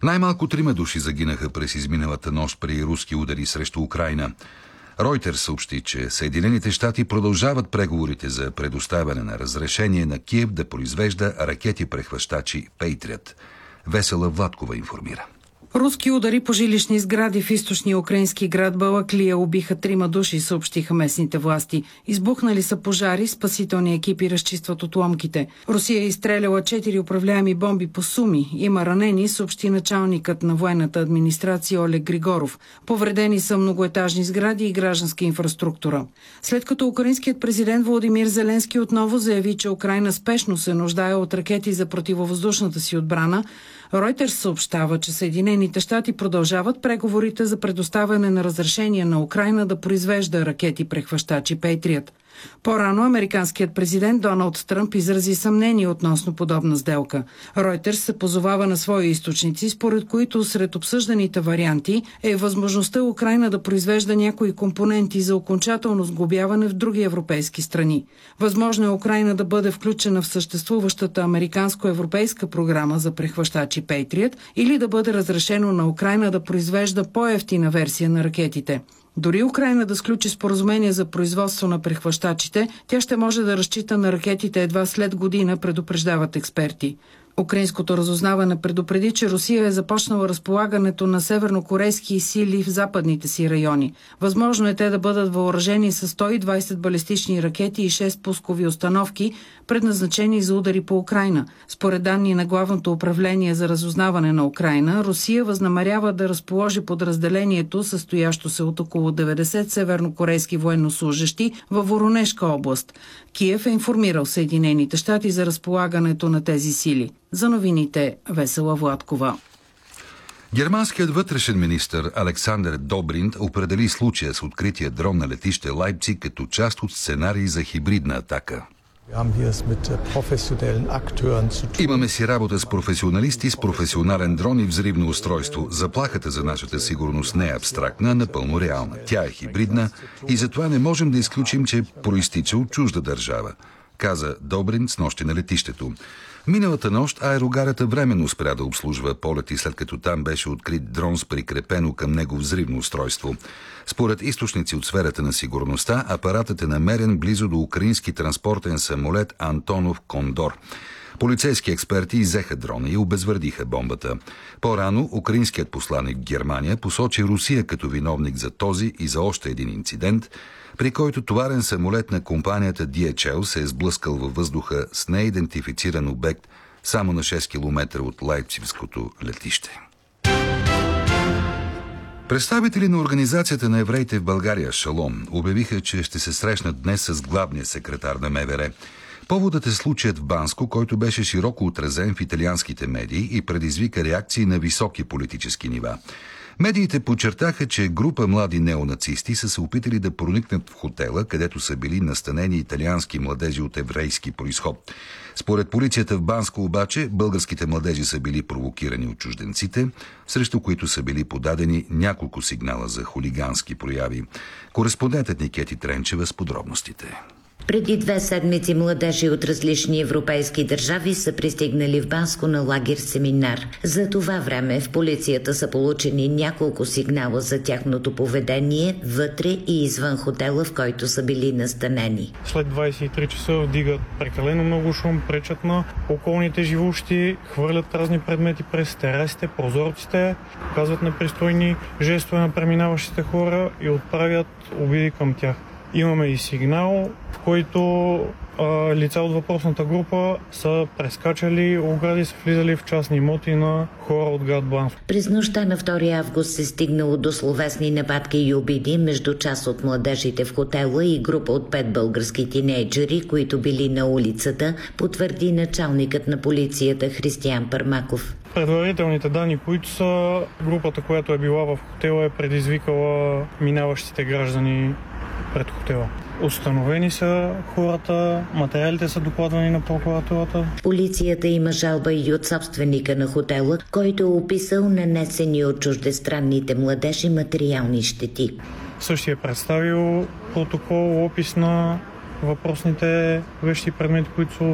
Най-малко 3 души загинаха през изминалата нощ при руски удари срещу Украйна. Ройтер съобщи, че Съединените щати продължават преговорите за предоставяне на разрешение на Киев да произвежда ракети-прехващачи Пейтриот. Весела Владкова информира. Руски удари по жилищни сгради в източния украински град Балаклия убиха 3 души, съобщиха местните власти. Избухнали са пожари, спасителни екипи разчистват отломките. Русия е изстреляла 4 управляеми бомби по Суми. Има ранени, съобщи началникът на военната администрация Олег Григоров. Повредени са многоетажни сгради и гражданска инфраструктура. След като украинският президент Володимир Зеленски отново заяви, че Украйна спешно се нуждае от ракети за противовъздушната си отбрана, Ройтерс съобщава, че Съединените щати продължават преговорите за предоставяне на разрешение на Украйна да произвежда ракети-прехващачи Пейтриот. По-рано американският президент Доналд Тръмп изрази съмнение относно подобна сделка. Ройтерс се позовава на свои източници, според които сред обсъжданите варианти е възможността Украйна да произвежда някои компоненти за окончателно сглобяване в други европейски страни. Възможно е Украйна да бъде включена в съществуващата американско-европейска програма за прехващачи Пейтриот или да бъде разрешено на Украйна да произвежда по-евтина версия на ракетите. Дори Украйна да сключи споразумение за производство на прехващачите, тя ще може да разчита на ракетите едва след година, предупреждават експерти. Украинското разузнаване предупреди, че Русия е започнала разполагането на севернокорейски сили в западните си райони. Възможно е те да бъдат въоръжени с 120 балистични ракети и 6 пускови установки, предназначени за удари по Украйна. Според данни на Главното управление за разузнаване на Украйна, Русия възнамерява да разположи подразделението, състоящо се от около 90 севернокорейски военнослужещи във Воронежка област. Киев е информирал Съединените щати за разполагането на тези сили. За новините Весела Владкова. Германският вътрешен министър Александър Добринд определи случая с открития дрон на летище Лайпциг като част от сценарий за хибридна атака. Имаме си работа с професионалисти, с професионален дрон и взривно устройство. Заплахата за нашата сигурност не е абстрактна, а напълно реална. Тя е хибридна и затова не можем да изключим, че проистича от чужда държава, каза Добринд снощи на летището. Миналата нощ аерогарата временно спря да обслужва полети, след като там беше открит дрон с прикрепено към него взривно устройство. Според източници от сферата на сигурността, апаратът е намерен близо до украински транспортен самолет Антонов Кондор. Полицейски експерти иззеха дрона и обезвредиха бомбата. По-рано украинският посланик в Германия посочи Русия като виновник за този и за още един инцидент, при който товарен самолет на компанията DHL се е сблъскал във въздуха с неидентифициран обект само на 6 км от Лайпцигското летище. Представители на Организацията на евреите в България Шалом обявиха, че ще се срещнат днес с главния секретар на МВР. Поводът е случаят в Банско, който беше широко отразен в италианските медии и предизвика реакции на високи политически нива. Медиите подчертаха, че група млади неонацисти са се опитали да проникнат в хотела, където са били настанени италиански младежи от еврейски произход. Според полицията в Банско обаче, българските младежи са били провокирани от чужденците, срещу които са били подадени няколко сигнала за хулигански прояви. Кореспондентът Никети Тренчева с подробностите. Преди 2 седмици младежи от различни европейски държави са пристигнали в Банско на лагер семинар. За това време в полицията са получени няколко сигнала за тяхното поведение вътре и извън хотела, в който са били настанени. След 23 часа вдигат прекалено много шум, пречат на околните живущи, хвърлят разни предмети през терасите, прозорците, показват непристойни жестове на преминаващите хора и отправят обиди към тях. Имаме и сигнал, в който лица от въпросната група са прескачали огради, са влизали в частни имоти на хора от град Банско. През нощта на 2 август се стигнало до словесни нападки и обиди между част от младежите в хотела и група от 5 български тинейджери, които били на улицата, потвърди началникът на полицията Християн Пармаков. Предварителните данни, които са групата, която е била в хотела, е предизвикала минаващите граждани пред хотела. Установени са хората, материалите са докладвани на прокуратурата. Полицията има жалба и от собственика на хотела, който е описал нанесени от чуждестранните младежи материални щети. Същия е представил протокол, опис на въпросните вещи и предмети, които са